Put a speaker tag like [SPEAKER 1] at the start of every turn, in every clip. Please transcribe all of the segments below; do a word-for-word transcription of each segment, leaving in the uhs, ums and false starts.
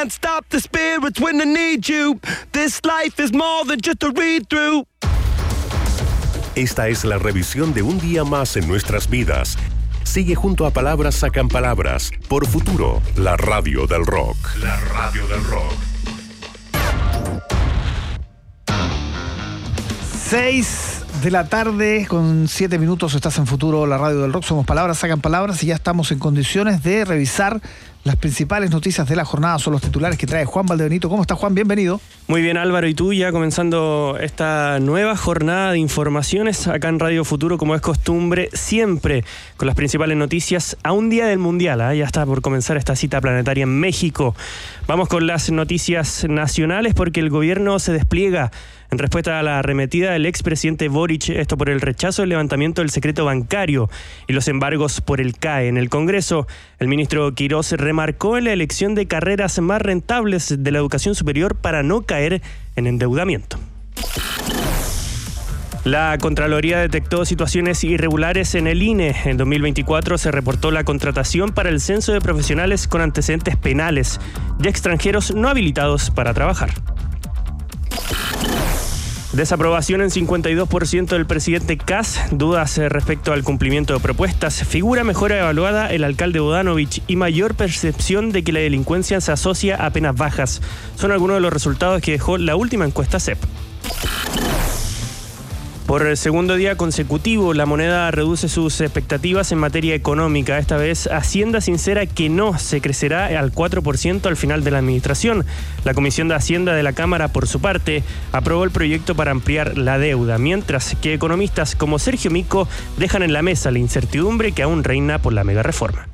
[SPEAKER 1] can't stop the spirits when I need you. This life is more than just a read-through.
[SPEAKER 2] Esta es la revisión de un día más en nuestras vidas. Sigue junto a Palabras Sacan Palabras por Futuro, la radio del rock. La radio del rock.
[SPEAKER 3] Seis de la tarde con siete minutos, estás en Futuro, la radio del rock. Somos Palabras Sacan Palabras y ya estamos en condiciones de revisar las principales noticias de la jornada. Son los titulares que trae Juan Valdebenito. ¿Cómo está, Juan? Bienvenido.
[SPEAKER 4] Muy bien, Álvaro, y tú ya comenzando esta nueva jornada de informaciones acá en Radio Futuro, como es costumbre, siempre con las principales noticias a un día del Mundial. ¿eh? Ya está por comenzar esta cita planetaria en México. Vamos con las noticias nacionales porque el gobierno se despliega en respuesta a la arremetida del expresidente Boric, esto por el rechazo del levantamiento del secreto bancario y los embargos por el C A E. En el Congreso, el ministro Quirós remarcó en la elección de carreras más rentables de la educación superior para no caer en endeudamiento. La Contraloría detectó situaciones irregulares en el I N E. En dos mil veinticuatro se reportó la contratación para el censo de profesionales con antecedentes penales y extranjeros no habilitados para trabajar. Desaprobación en cincuenta y dos por ciento del presidente Kast, dudas respecto al cumplimiento de propuestas, figura mejor evaluada el alcalde Bodanovich y mayor percepción de que la delincuencia se asocia a penas bajas. Son algunos de los resultados que dejó la última encuesta C E P. Por el segundo día consecutivo, la moneda reduce sus expectativas en materia económica. Esta vez, Hacienda sincera que no se crecerá al cuatro por ciento al final de la administración. La Comisión de Hacienda de la Cámara, por su parte, aprobó el proyecto para ampliar la deuda, mientras que economistas como Sergio Mico dejan en la mesa la incertidumbre que aún reina por la megareforma.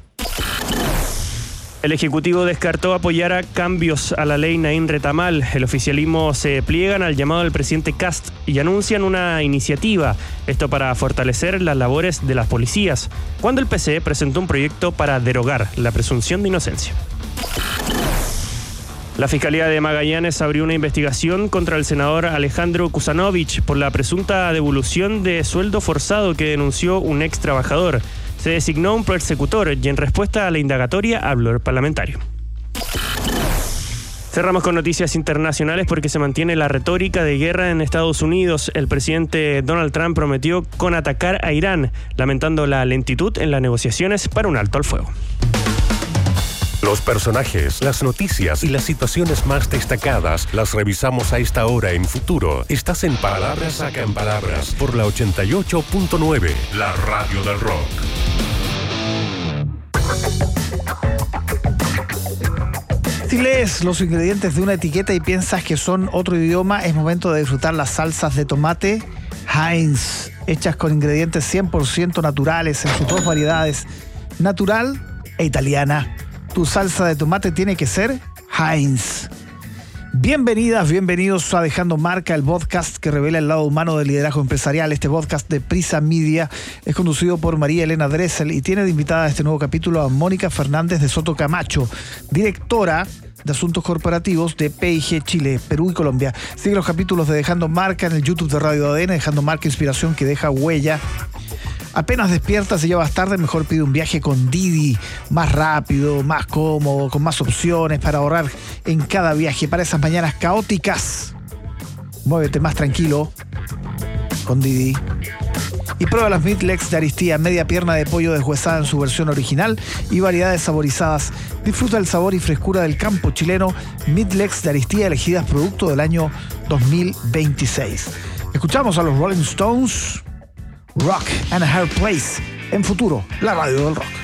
[SPEAKER 4] El Ejecutivo descartó apoyar a cambios a la ley Naín Retamal. El oficialismo se pliegan al llamado del presidente Kast y anuncian una iniciativa, esto para fortalecer las labores de las policías, cuando el P C presentó un proyecto para derogar la presunción de inocencia. La Fiscalía de Magallanes abrió una investigación contra el senador Alejandro Kusanovich por la presunta devolución de sueldo forzado que denunció un ex trabajador. Se designó un persecutor y en respuesta a la indagatoria habló el parlamentario. Cerramos con noticias internacionales porque se mantiene la retórica de guerra en Estados Unidos. El presidente Donald Trump prometió contraatacar a Irán, lamentando la lentitud en las negociaciones para un alto al fuego.
[SPEAKER 2] Los personajes, las noticias y las situaciones más destacadas las revisamos a esta hora en Futuro. Estás en Palabras Sacan Palabras por la ochenta y ocho punto nueve, la radio del rock.
[SPEAKER 3] Si lees los ingredientes de una etiqueta y piensas que son otro idioma, es momento de disfrutar las salsas de tomate Heinz, hechas con ingredientes cien por ciento naturales en sus dos variedades, natural e italiana. Tu salsa de tomate tiene que ser Heinz. Bienvenidas, bienvenidos a Dejando Marca, el podcast que revela el lado humano del liderazgo empresarial. Este podcast de Prisa Media es conducido por María Elena Dressel y tiene de invitada a este nuevo capítulo a Mónica Fernández de Soto Camacho, directora de Asuntos Corporativos de P y G Chile, Perú y Colombia. Sigue los capítulos de Dejando Marca en el YouTube de Radio A D N, Dejando Marca, inspiración que deja huella. Apenas despiertas y ya vas tarde, mejor pide un viaje con Didi, más rápido, más cómodo, con más opciones para ahorrar en cada viaje. Para esas mañanas caóticas, muévete más tranquilo con Didi. Y prueba las Meatlegs de Aristía, media pierna de pollo deshuesada en su versión original y variedades saborizadas. Disfruta el sabor y frescura del campo chileno. Meatlegs de Aristía, elegidas producto del año dos mil veintiséis. Escuchamos a los Rolling Stones, Rock and a Hard Place, en Futuro, la radio del rock.